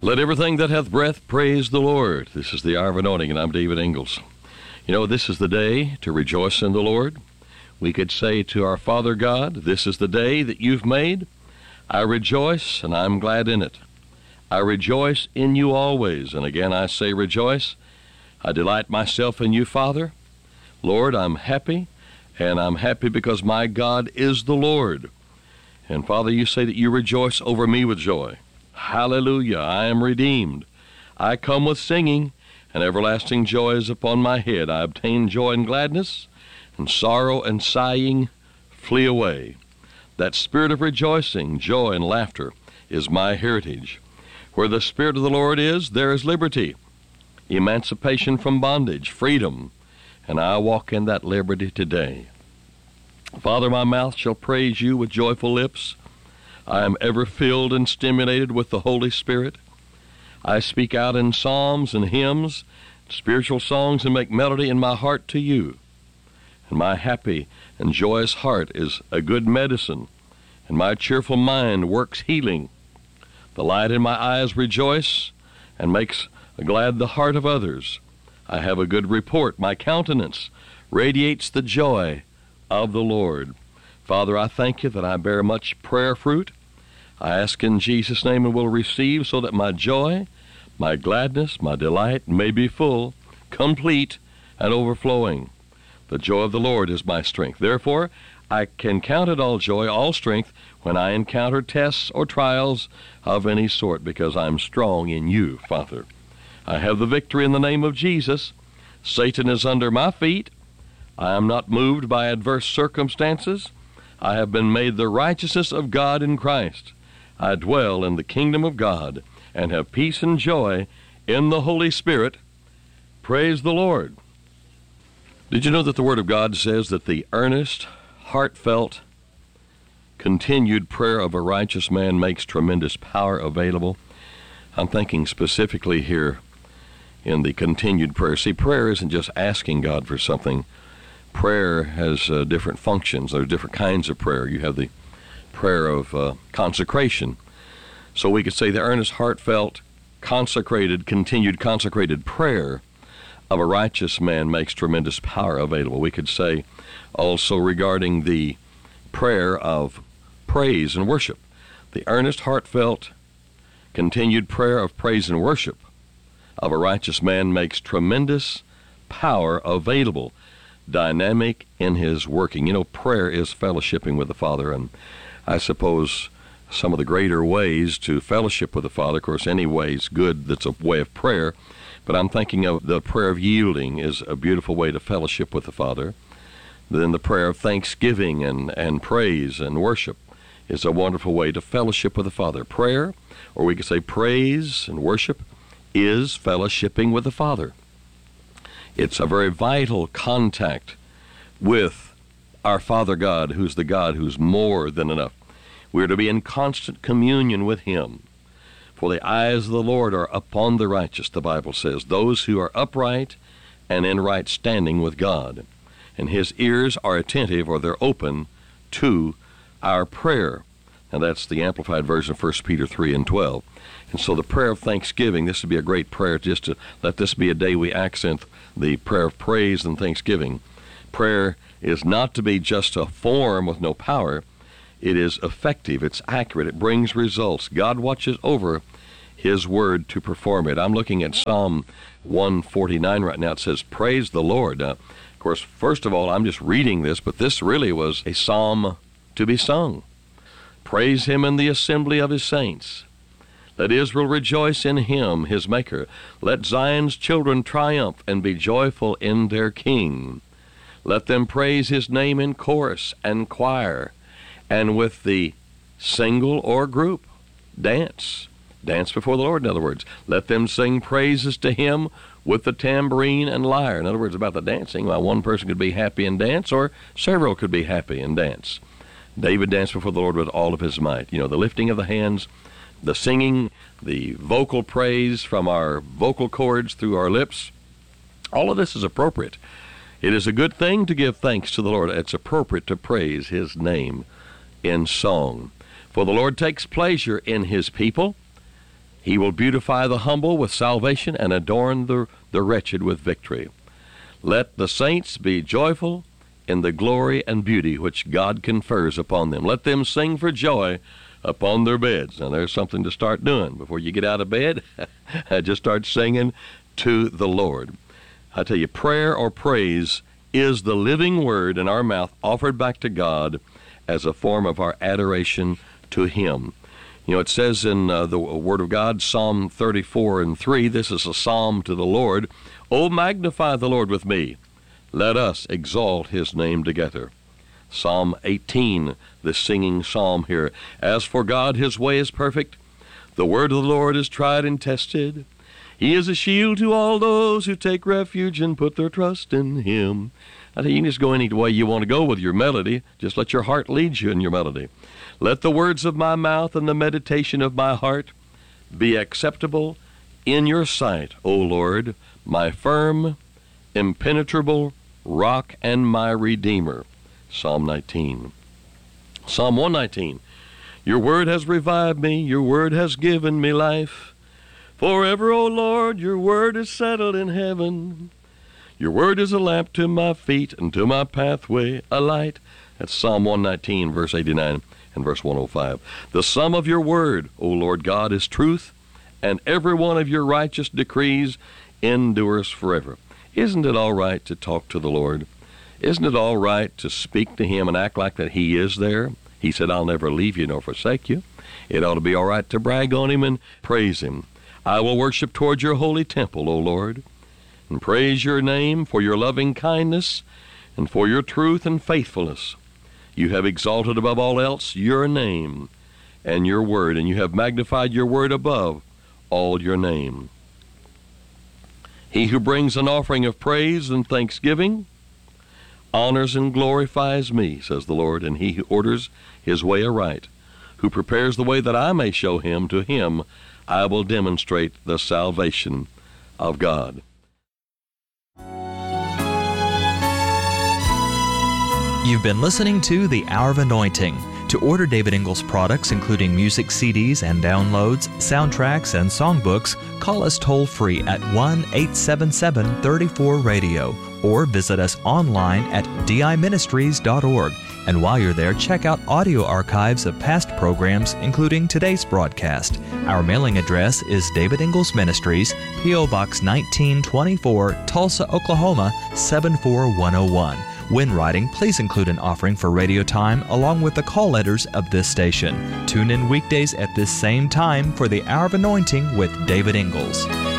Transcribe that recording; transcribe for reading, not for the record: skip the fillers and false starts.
Let everything that hath breath praise the Lord. This is the Hour of Anointing, and I'm David Ingalls. You know, this is the day to rejoice in the Lord. We could say to our Father God, this is the day that you've made. I rejoice, and I'm glad in it. I rejoice in you always. And again, I say rejoice. I delight myself in you, Father. Lord, I'm happy, and I'm happy because my God is the Lord. And Father, you say that you rejoice over me with joy. Hallelujah, I am redeemed. I come with singing, and everlasting joy is upon my head. I obtain joy and gladness, and sorrow and sighing flee away. That spirit of rejoicing, joy, and laughter is my heritage. Where the Spirit of the Lord is, there is liberty, emancipation from bondage, freedom, and I walk in that liberty today. Father, my mouth shall praise you with joyful lips. I am ever filled and stimulated with the Holy Spirit. I speak out in psalms and hymns, spiritual songs, and make melody in my heart to you. And my happy and joyous heart is a good medicine, and my cheerful mind works healing. The light in my eyes rejoice and makes glad the heart of others. I have a good report. My countenance radiates the joy of the Lord. Father, I thank you that I bear much prayer fruit. I ask in Jesus' name and will receive, so that my joy, my gladness, my delight may be full, complete, and overflowing. The joy of the Lord is my strength. Therefore, I can count it all joy, all strength, when I encounter tests or trials of any sort, because I'm strong in you, Father. I have the victory in the name of Jesus. Satan is under my feet. I am not moved by adverse circumstances. I have been made the righteousness of God in Christ. I dwell in the kingdom of God and have peace and joy in the Holy Spirit. Praise the Lord. Did you know that the Word of God says that the earnest, heartfelt, continued prayer of a righteous man makes tremendous power available? I'm thinking specifically here in the continued prayer. See, prayer isn't just asking God for something. Prayer has different functions. There are different kinds of prayer. You have the prayer of consecration. So we could say the earnest, heartfelt, consecrated, continued consecrated prayer of a righteous man makes tremendous power available. We could say also regarding the prayer of praise and worship. The earnest, heartfelt, continued prayer of praise and worship of a righteous man makes tremendous power available, dynamic in his working. You know, prayer is fellowshipping with the Father, and I suppose some of the greater ways to fellowship with the Father, of course, any way is good that's a way of prayer, but I'm thinking of the prayer of yielding is a beautiful way to fellowship with the Father. Then the prayer of thanksgiving and praise and worship is a wonderful way to fellowship with the Father. Prayer, or we could say praise and worship, is fellowshipping with the Father. It's a very vital contact with our Father God, who's the God who's more than enough. We're to be in constant communion with Him. For the eyes of the Lord are upon the righteous, the Bible says, those who are upright and in right standing with God. And His ears are attentive, or they're open to our prayer. And that's the Amplified Version of 1 Peter 3 and 12. And so the prayer of thanksgiving, this would be a great prayer just to let this be a day we accent the prayer of praise and thanksgiving. Prayer is not to be just a form with no power. It is effective. It's accurate. It brings results. God watches over His word to perform it. I'm looking at Psalm 149 right now. It says, praise the Lord. Now, of course, first of all, I'm just reading this, but this really was a psalm to be sung. Praise Him in the assembly of His saints. Let Israel rejoice in Him, His Maker. Let Zion's children triumph and be joyful in their King. Let them praise His name in chorus and choir, and with the single or group, dance. Dance before the Lord, in other words. Let them sing praises to Him with the tambourine and lyre. In other words, about the dancing, well, one person could be happy and dance, or several could be happy and dance. David danced before the Lord with all of his might. You know, the lifting of the hands, the singing, the vocal praise from our vocal cords through our lips, all of this is appropriate. It is a good thing to give thanks to the Lord. It's appropriate to praise His name in song. For the Lord takes pleasure in His people. He will beautify the humble with salvation and adorn the wretched with victory. Let the saints be joyful in the glory and beauty which God confers upon them. Let them sing for joy upon their beds. Now, there's something to start doing before you get out of bed. Just start singing to the Lord. I tell you, prayer or praise is the living word in our mouth offered back to God as a form of our adoration to Him. You know, it says in the Word of God, Psalm 34:3, this is a psalm to the Lord. "Oh, magnify the Lord with me. Let us exalt His name together." Psalm 18, the singing psalm here. "As for God, His way is perfect. The word of the Lord is tried and tested. He is a shield to all those who take refuge and put their trust in Him." I think you can just go any way you want to go with your melody. Just let your heart lead you in your melody. "Let the words of my mouth and the meditation of my heart be acceptable in your sight, O Lord, my firm, impenetrable rock and my Redeemer." Psalm 19. Psalm 119. "Your word has revived me, your word has given me life. Forever, O Lord, your word is settled in heaven. Your word is a lamp to my feet and to my pathway a light." That's Psalm 119, verse 89 and verse 105. "The sum of your word, O Lord God, is truth, and every one of your righteous decrees endures forever." Isn't it all right to talk to the Lord? Isn't it all right to speak to Him and act like that He is there? He said, "I'll never leave you nor forsake you." It ought to be all right to brag on Him and praise Him. "I will worship toward your holy temple, O Lord, and praise your name for your loving kindness and for your truth and faithfulness. You have exalted above all else your name and your word, and you have magnified your word above all your name. He who brings an offering of praise and thanksgiving honors and glorifies me, says the Lord, and He who orders his way aright, who prepares the way that I may show him, to him I will demonstrate the salvation of God." You've been listening to The Hour of Anointing. To order David Ingles products, including music CDs and downloads, soundtracks, and songbooks, call us toll-free at 1-877-34-RADIO or visit us online at diministries.org. And while you're there, check out audio archives of past programs, including today's broadcast. Our mailing address is David Ingles Ministries, P.O. Box 1924, Tulsa, Oklahoma 74101. When writing, please include an offering for radio time along with the call letters of this station. Tune in weekdays at this same time for the Hour of Anointing with David Ingles.